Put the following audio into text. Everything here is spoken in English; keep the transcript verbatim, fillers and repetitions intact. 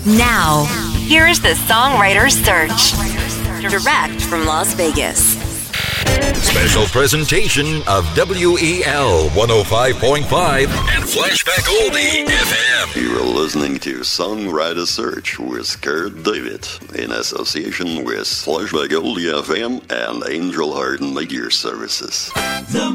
Now, here is the Songwriter's Search. Direct from Las Vegas. Special presentation of W E L one oh five point five and Flashback Oldie F M. You're listening to Songwriter Search with Kurt David in association with Flashback Oldie F M and Angel Heart Media Services. The